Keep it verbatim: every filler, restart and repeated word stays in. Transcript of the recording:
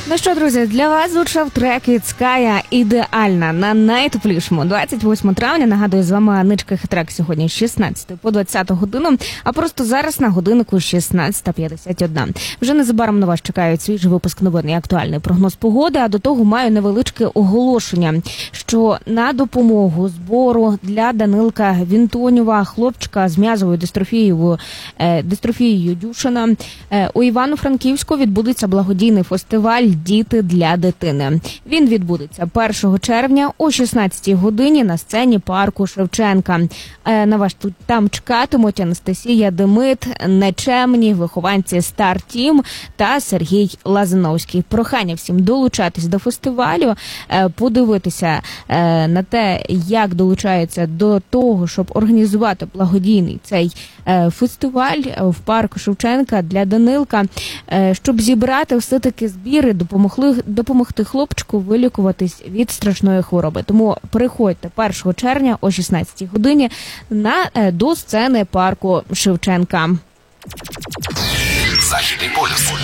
Ну що, друзі, для вас звучав трек від Ская «Ідеальна» на найтеплішому. двадцять восьмого травня, нагадую, з вами Аничка Хитрак сьогодні з шістнадцятої по двадцяту годину, а просто зараз на годиннику шістнадцята п'ятдесят один. Вже незабаром на вас чекають свіжий випуск новин і актуальний прогноз погоди, а до того маю невеличке оголошення, що на допомогу збору для Данилка Вінтонєва, хлопчика з м'язовою дистрофією, е, дистрофією Дюшена, е, у Івано-Франківську відбудеться благодійний фестиваль «Діти для дитини». Він відбудеться першого червня о шістнадцятій годині на сцені парку Шевченка. Е, на вас тут там чекатимуть Анастасія Демит, Нечемні, вихованці Стар Тім та Сергій Лазановський. Прохання всім долучатись до фестивалю, е, подивитися е, на те, як долучаються до того, щоб організувати благодійний цей е, фестиваль в парку Шевченка для Данилка, е, щоб зібрати все-таки збіри, допомогли, допомогти хлопчику вилікуватись від страшної хвороби. Тому приходьте першого червня о шістнадцятій годині на, е, до сцени парку Шевченка. Західний полюс.